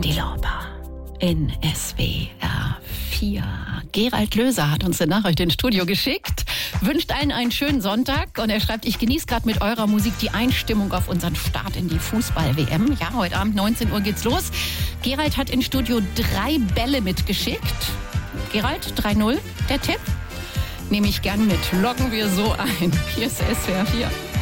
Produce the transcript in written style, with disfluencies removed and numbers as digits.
Cyndi Lauper in SWR 4. Gerald Löser hat uns eine Nachricht ins Studio geschickt, wünscht allen einen schönen Sonntag und er schreibt, ich genieße gerade mit eurer Musik die Einstimmung auf unseren Start in die Fußball-WM. Ja, heute Abend 19 Uhr geht's los. Gerald hat ins Studio 3 Bälle mitgeschickt. Gerald, 3-0, der Tipp? Nehme ich gern mit. Loggen wir so ein. Hier ist SWR 4.